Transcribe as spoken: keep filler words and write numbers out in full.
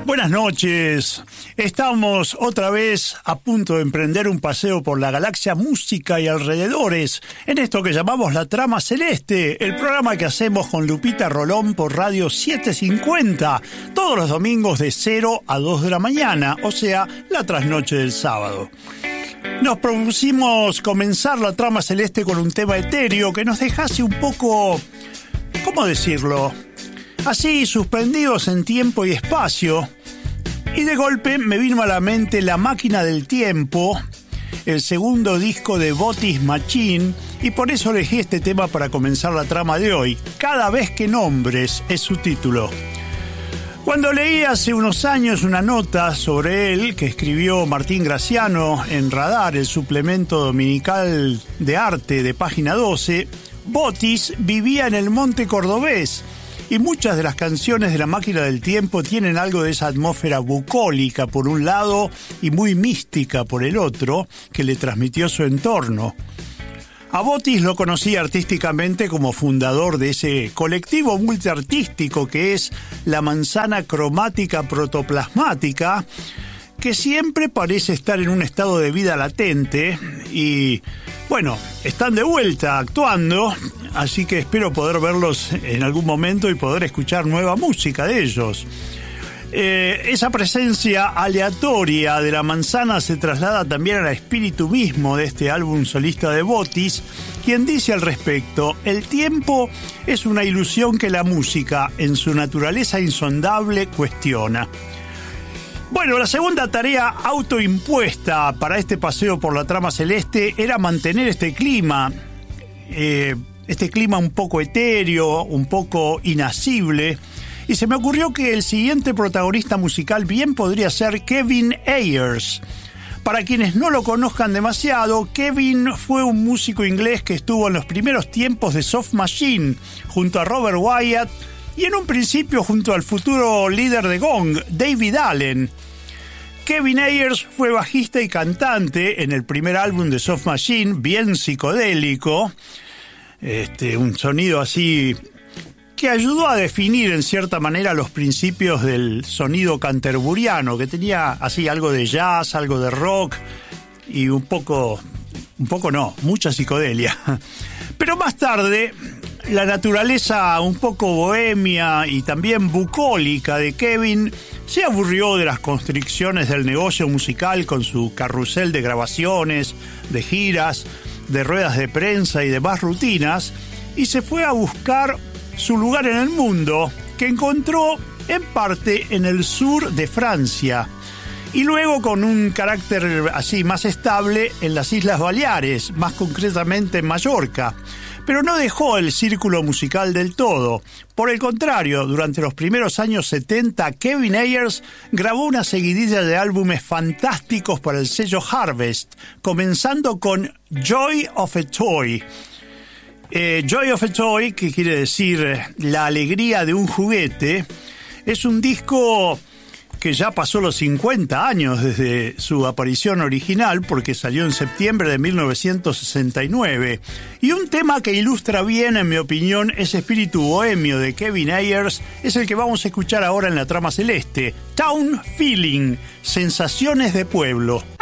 Buenas noches. Estamos otra vez a punto de emprender un paseo por la galaxia música y alrededores en esto que llamamos La Trama Celeste, el programa que hacemos con Lupita Rolón por Radio setecientos cincuenta, todos los domingos de cero a dos de la mañana, o sea, la trasnoche del sábado. Nos propusimos comenzar La Trama Celeste con un tema etéreo que nos dejase un poco, ¿cómo decirlo?, así suspendidos en tiempo y espacio, y de golpe me vino a la mente La Máquina del Tiempo, el segundo disco de Botis Machine, y por eso elegí este tema para comenzar la trama de hoy. Cada vez que nombres es su título. Cuando leí hace unos años una nota sobre él que escribió Martín Graciano en Radar, el suplemento dominical de arte de página doce, Botis vivía en el Monte Cordobés, y muchas de las canciones de La Máquina del Tiempo tienen algo de esa atmósfera bucólica por un lado y muy mística por el otro que le transmitió su entorno. A Botis lo conocí artísticamente como fundador de ese colectivo multiartístico que es La Manzana Cromática Protoplasmática, que siempre parece estar en un estado de vida latente y, bueno, están de vuelta actuando, así que espero poder verlos en algún momento y poder escuchar nueva música de ellos. Eh, esa presencia aleatoria de La Manzana se traslada también al espíritu mismo de este álbum solista de Botis, quien dice al respecto: el tiempo es una ilusión que la música, en su naturaleza insondable, cuestiona. Bueno, la segunda tarea autoimpuesta para este paseo por la trama celeste era mantener este clima, eh, este clima un poco etéreo, un poco inasible, y se me ocurrió que el siguiente protagonista musical bien podría ser Kevin Ayers. Para quienes no lo conozcan demasiado, Kevin fue un músico inglés que estuvo en los primeros tiempos de Soft Machine junto a Robert Wyatt y en un principio junto al futuro líder de Gong, David Allen. Kevin Ayers fue bajista y cantante en el primer álbum de Soft Machine, bien psicodélico, este, un sonido así que ayudó a definir en cierta manera los principios del sonido canterburiano, que tenía así algo de jazz, algo de rock y un poco, un poco no, mucha psicodelia. Pero más tarde, la naturaleza un poco bohemia y también bucólica de Kevin se aburrió de las constricciones del negocio musical con su carrusel de grabaciones, de giras, de ruedas de prensa y demás rutinas, y se fue a buscar su lugar en el mundo, que encontró en parte en el sur de Francia, y luego con un carácter así más estable en las Islas Baleares, más concretamente en Mallorca. Pero no dejó el círculo musical del todo. Por el contrario, durante los primeros años setenta, Kevin Ayers grabó una seguidilla de álbumes fantásticos para el sello Harvest, comenzando con Joy of a Toy. Eh, Joy of a Toy, que quiere decir la alegría de un juguete, es un disco que ya pasó los cincuenta años desde su aparición original, porque salió en septiembre de mil novecientos sesenta y nueve, y un tema que ilustra bien, en mi opinión, ese espíritu bohemio de Kevin Ayers es el que vamos a escuchar ahora en la trama celeste, Town Feeling, Sensaciones de Pueblo.